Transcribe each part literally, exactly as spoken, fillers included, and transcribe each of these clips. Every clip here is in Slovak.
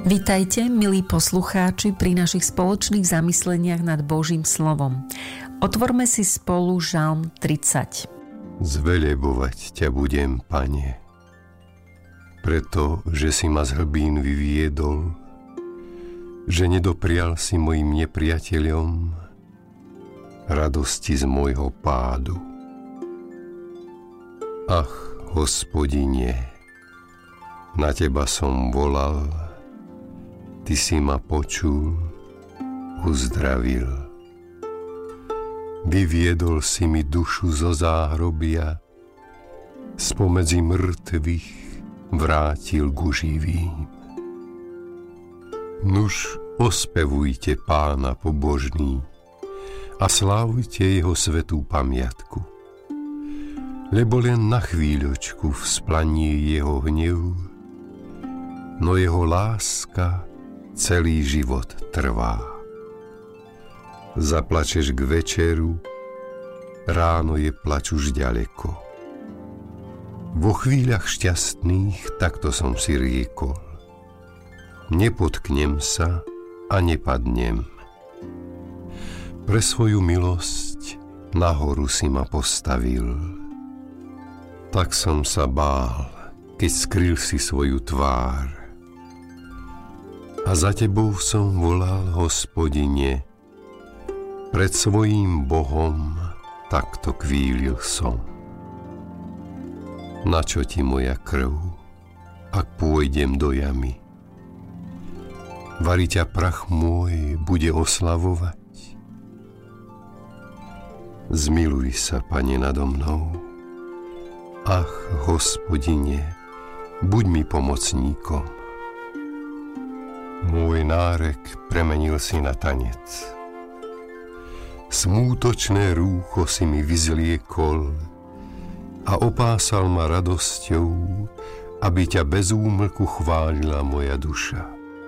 Vitajte, milí poslucháči, pri našich spoločných zamysleniach nad Božím slovom. Otvorme si spolu Žalm tridsať. Zvelebovať ťa budem, Pane, preto, že si ma z hlbín vyviedol, že nedoprial si mojim nepriateľom radosti z môjho pádu. Ach, Hospodine, na teba som volal, ty si ma počul, uzdravil. Vyviedol si mi dušu zo záhrobia, spomedzi mŕtvych vrátil ku živým. Nuž ospevujte Pána pobožný a slávujte jeho svätú pamiatku, lebo len na chvíľočku vzplanie jeho hnev, no jeho láska celý život trvá. Zaplačeš k večeru, ráno je plač už ďaleko. Vo chvíľach šťastných takto som si riekol. Nepotknem sa a nepadnem. Pre svoju milosť nahoru si ma postavil. Tak som sa bál, keď skryl si svoju tvár. A za tebou som volal, Hospodine, pred svojím Bohom takto kvílil som. Na čo ti moja krv, ak pôjdem do jamy? Vari ťa prach môj bude oslavovať? Zmiluj sa, Pane, nado mnou. Ach, Hospodine, buď mi pomocníkom. Môj nárek premenil si na tanec. Smútočné rúcho si mi vyzliekol a opásal ma radosťou, aby ťa bez úmlku chválila moja duša.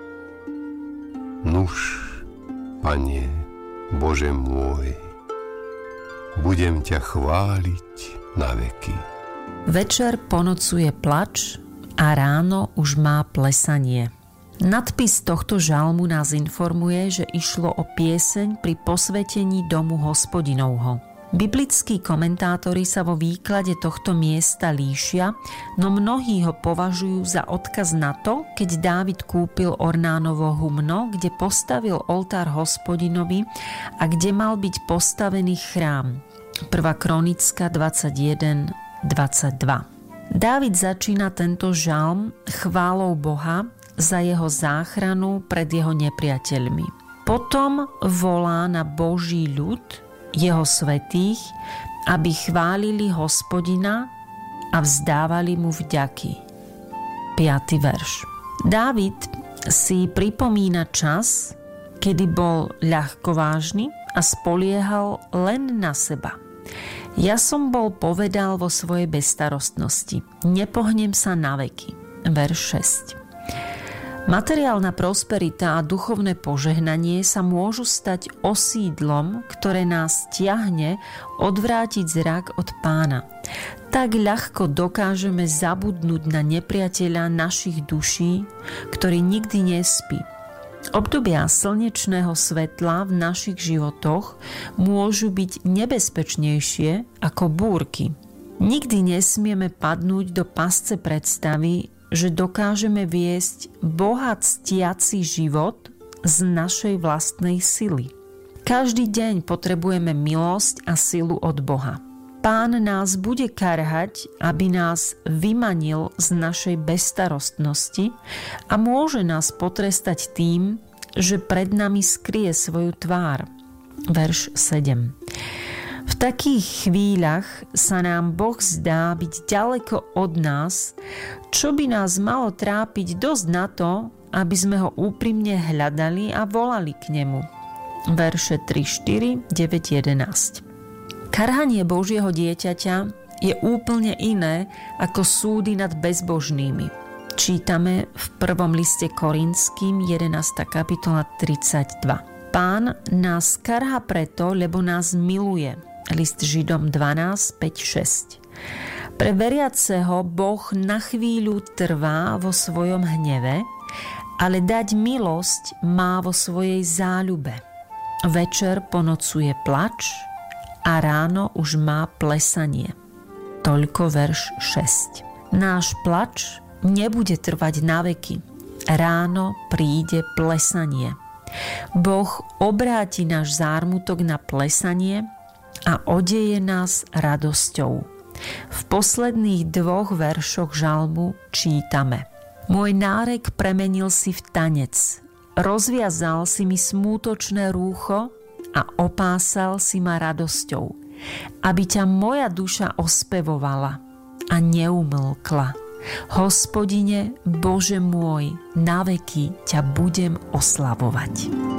Nuž, Pane, Bože môj, budem ťa chváliť na veky. Večer ponocuje plač a ráno už má plesanie. Nadpis tohto žalmu nás informuje, že išlo o pieseň pri posvetení domu Hospodinovho. Biblickí komentátori sa vo výklade tohto miesta líšia, no mnohí ho považujú za odkaz na to, keď Dávid kúpil Ornánovo humno, kde postavil oltár Hospodinovi a kde mal byť postavený chrám. prvá Kronická dvadsaťjeden dvadsaťdva. Dávid začína tento žalm chválou Boha za jeho záchranu pred jeho nepriateľmi. Potom volá na Boží ľud, jeho svätých, aby chválili Hospodina a vzdávali mu vďaky. piaty verš. Dávid si pripomína čas, kedy bol ľahkovážny a spoliehal len na seba. Ja som bol povedal vo svojej bezstarostnosti, nepohnem sa na veky. Verš šesť. Materiálna prosperita a duchovné požehnanie sa môžu stať osídlom, ktoré nás ťahne odvrátiť zrak od Pána. Tak ľahko dokážeme zabudnúť na nepriateľa našich duší, ktorý nikdy nespí. Obdobia slnečného svetla v našich životoch môžu byť nebezpečnejšie ako búrky. Nikdy nesmieme padnúť do pasce predstavy, že dokážeme viesť Boha ctiaci život z našej vlastnej sily. Každý deň potrebujeme milosť a silu od Boha. Pán nás bude karhať, aby nás vymanil z našej bezstarostnosti a môže nás potrestať tým, že pred nami skrie svoju tvár. Verš sedem. V takých chvíľach sa nám Boh zdá byť ďaleko od nás, čo by nás malo trápiť dosť na to, aby sme ho úprimne hľadali a volali k nemu. Verše tri, štyri, deväť, jedenásť. Karhanie Božieho dieťaťa je úplne iné ako súdy nad bezbožnými. Čítame v prvom liste Korinským jedenásta kapitola tridsaťdva. Pán nás karha preto, lebo nás miluje. List Židom dvanásť, päť, šesť. Pre veriaceho Boh na chvíľu trvá vo svojom hneve ale dať milosť má vo svojej záľube. Večer ponocuje plač a ráno už má plesanie. Toľko verš šesť. Náš plač nebude trvať na veky. Ráno príde plesanie. Boh obráti náš zármutok na plesanie a odeje nás radosťou. V posledných dvoch veršoch žalmu čítame: Môj nárek premenil si v tanec, rozviazal si mi smútočné rúcho a opásal si ma radosťou, aby ťa moja duša ospevovala a neumlkla. Hospodine, Bože môj, na veky ťa budem oslavovať.